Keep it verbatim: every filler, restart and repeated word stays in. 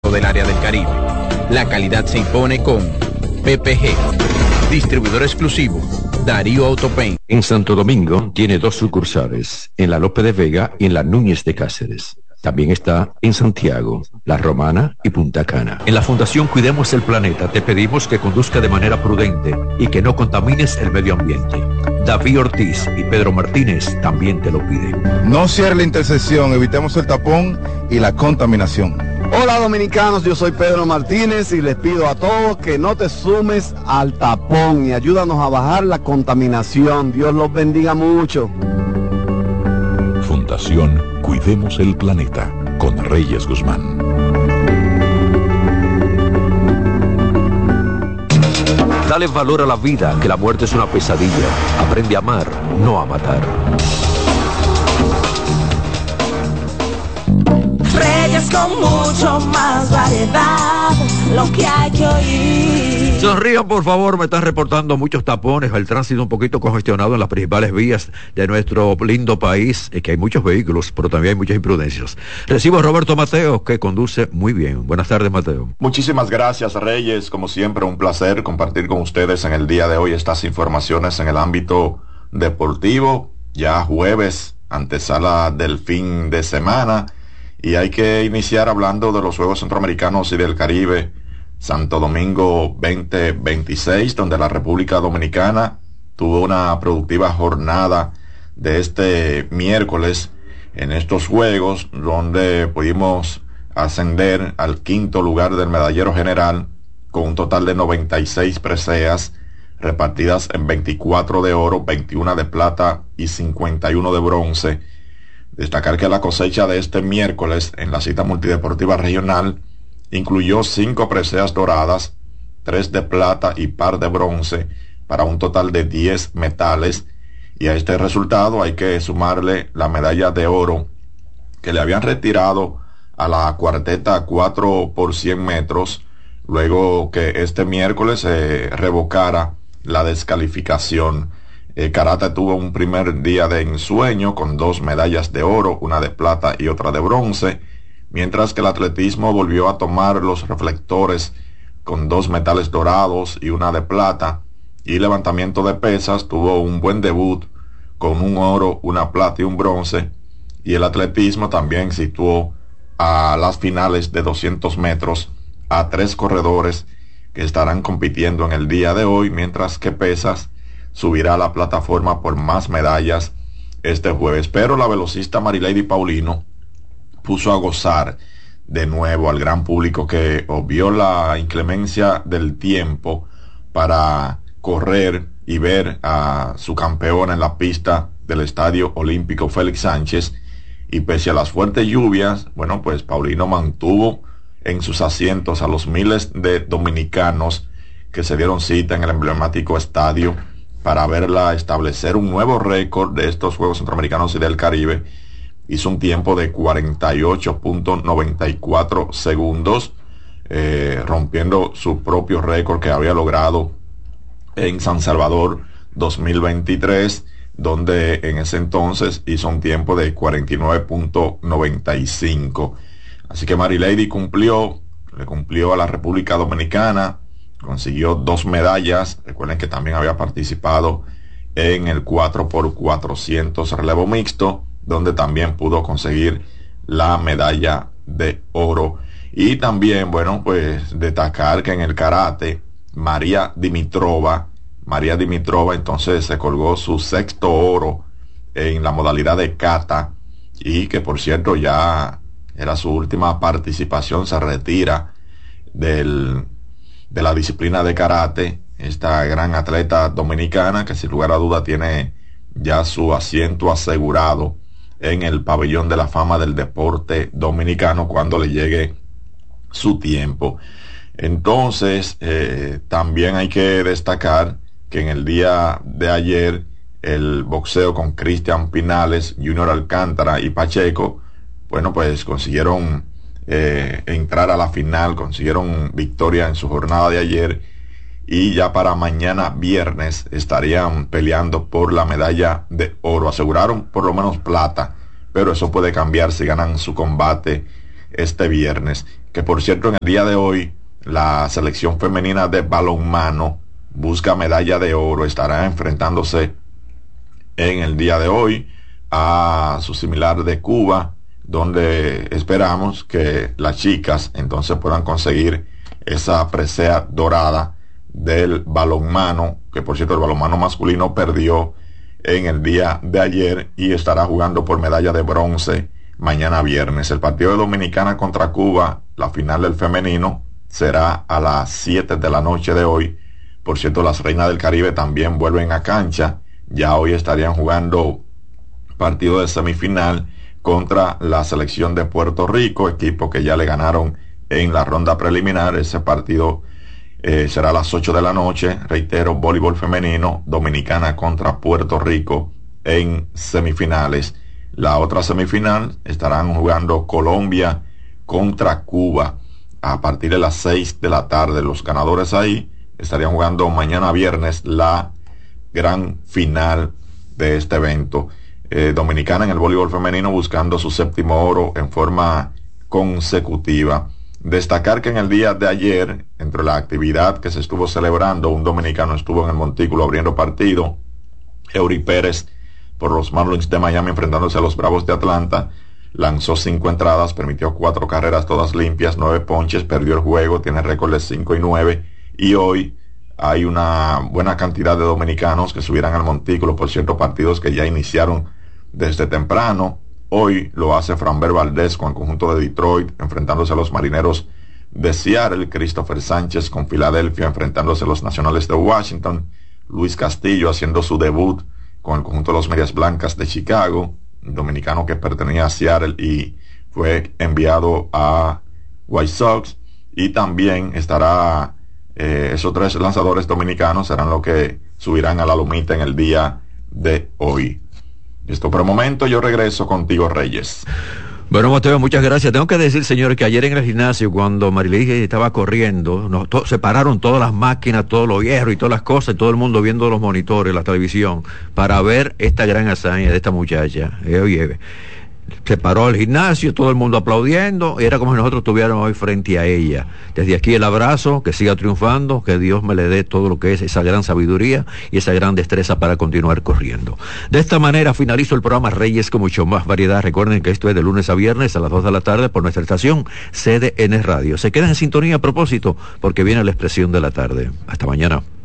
del área del Caribe. La calidad se impone con P P G, distribuidor exclusivo, Darío Autopaint. En Santo Domingo tiene dos sucursales, en la Lope de Vega y en la Núñez de Cáceres. También está en Santiago, La Romana y Punta Cana. En la Fundación Cuidemos el Planeta te pedimos que conduzca de manera prudente y que no contamines el medio ambiente. David Ortiz y Pedro Martínez también te lo piden. No cierre la intersección, evitemos el tapón y la contaminación. Hola dominicanos, yo soy Pedro Martínez y les pido a todos que no te sumes al tapón y ayúdanos a bajar la contaminación. Dios los bendiga mucho. Fundación Cuidemos el Planeta con Reyes Guzmán. Dale valor a la vida, que la muerte es una pesadilla. Aprende a amar, no a matar. Reyes con mucho más variedad, lo que hay que oír. Sonrían, por favor, me están reportando muchos tapones, el tránsito un poquito congestionado en las principales vías de nuestro lindo país, y que hay muchos vehículos, pero también hay muchas imprudencias. Recibo a Roberto Mateo, que conduce muy bien. Buenas tardes, Mateo. Muchísimas gracias, Reyes. Como siempre, un placer compartir con ustedes en el día de hoy estas informaciones en el ámbito deportivo. Ya jueves, antesala del fin de semana, y hay que iniciar hablando de los Juegos Centroamericanos y del Caribe Santo Domingo veinte veintiséis, donde la República Dominicana tuvo una productiva jornada de este miércoles en estos Juegos, donde pudimos ascender al quinto lugar del medallero general con un total de noventa y seis preseas repartidas en veinticuatro de oro, veintiuno de plata y cincuenta y uno de bronce. Destacar que la cosecha de este miércoles en la cita multideportiva regional incluyó cinco preseas doradas, tres de plata y par de bronce, para un total de diez metales, y a este resultado hay que sumarle la medalla de oro que le habían retirado a la cuarteta cuatro por cien metros, luego que este miércoles se eh, revocara la descalificación. Eh, karate tuvo un primer día de ensueño con dos medallas de oro, una de plata y otra de bronce, mientras que el atletismo volvió a tomar los reflectores con dos metales dorados y una de plata, y levantamiento de pesas tuvo un buen debut con un oro, una plata y un bronce, y el atletismo también situó a las finales de doscientos metros a tres corredores que estarán compitiendo en el día de hoy, mientras que pesas subirá a la plataforma por más medallas este jueves. Pero la velocista Marilady Paulino puso a gozar de nuevo al gran público que obvió la inclemencia del tiempo para correr y ver a su campeona en la pista del Estadio Olímpico Félix Sánchez, y pese a las fuertes lluvias, bueno, pues Paulino mantuvo en sus asientos a los miles de dominicanos que se dieron cita en el emblemático estadio para verla establecer un nuevo récord de estos Juegos Centroamericanos y del Caribe. Hizo un tiempo de cuarenta y ocho punto noventa y cuatro segundos, eh, rompiendo su propio récord que había logrado en San Salvador dos mil veintitrés, donde en ese entonces hizo un tiempo de cuarenta y nueve punto noventa y cinco. Así que Marilady cumplió, le cumplió a la República Dominicana, consiguió dos medallas. Recuerden que también había participado en el cuatro por cuatrocientos relevo mixto, donde también pudo conseguir la medalla de oro. Y también, bueno, pues destacar que en el karate, María Dimitrova, María Dimitrova entonces se colgó su sexto oro en la modalidad de kata, y que por cierto ya era su última participación, se retira del, de la disciplina de karate, esta gran atleta dominicana que sin lugar a duda tiene ya su asiento asegurado en el pabellón de la fama del deporte dominicano cuando le llegue su tiempo. Entonces, eh, también hay que destacar que en el día de ayer el boxeo con Cristian Pinales, Junior Alcántara y Pacheco, bueno, pues consiguieron eh, entrar a la final, consiguieron victoria en su jornada de ayer, y ya para mañana viernes estarían peleando por la medalla de oro. Aseguraron por lo menos plata, pero eso puede cambiar si ganan su combate este viernes. Que por cierto, en el día de hoy, la selección femenina de balonmano busca medalla de oro, estará enfrentándose en el día de hoy a su similar de Cuba, donde esperamos que las chicas entonces puedan conseguir esa presea dorada del balonmano, que por cierto el balonmano masculino perdió en el día de ayer y estará jugando por medalla de bronce mañana viernes. El partido de Dominicana contra Cuba, la final del femenino, será a las siete de la noche de hoy. Por cierto, las Reinas del Caribe también vuelven a cancha, ya hoy estarían jugando partido de semifinal contra la selección de Puerto Rico, equipo que ya le ganaron en la ronda preliminar. Ese partido eh, será a las ocho de la noche, reitero, voleibol femenino, Dominicana contra Puerto Rico en semifinales. La otra semifinal estarán jugando Colombia contra Cuba a partir de las seis de la tarde. Los ganadores ahí estarían jugando mañana viernes la gran final de este evento. Eh, Dominicana en el voleibol femenino buscando su séptimo oro en forma consecutiva. Destacar que en el día de ayer, entre la actividad que se estuvo celebrando, un dominicano estuvo en el montículo abriendo partido. Eury Pérez, por los Marlins de Miami, enfrentándose a los Bravos de Atlanta, lanzó cinco entradas, permitió cuatro carreras, todas limpias, nueve ponches, perdió el juego, tiene récord de cinco y nueve, y hoy hay una buena cantidad de dominicanos que subirán al montículo por ciertos partidos que ya iniciaron desde temprano. Hoy lo hace Framber Valdez con el conjunto de Detroit, enfrentándose a los Marineros de Seattle. Christopher Sánchez con Filadelfia, enfrentándose a los Nacionales de Washington. Luis Castillo haciendo su debut con el conjunto de los Medias Blancas de Chicago, un dominicano que pertenecía a Seattle y fue enviado a White Sox. Y también estará, eh, esos tres lanzadores dominicanos serán los que subirán a la lomita en el día de hoy. Esto por el momento, yo regreso contigo, Reyes. Bueno, Mateo, muchas gracias. Tengo que decir, señores, que ayer en el gimnasio, cuando Marilige estaba corriendo, nos to- separaron todas las máquinas, todos los hierros y todas las cosas, y todo el mundo viendo los monitores, la televisión, para ver esta gran hazaña de esta muchacha. Eh, oye, se paró el gimnasio, todo el mundo aplaudiendo, y era como si nosotros estuviéramos hoy frente a ella. Desde aquí el abrazo, que siga triunfando, que Dios me le dé todo lo que es esa gran sabiduría y esa gran destreza para continuar corriendo. De esta manera finalizo el programa Reyes con mucho más variedad. Recuerden que esto es de lunes a viernes a las dos de la tarde por nuestra estación C D N Radio. Se quedan en sintonía a propósito, porque viene la expresión de la tarde. Hasta mañana.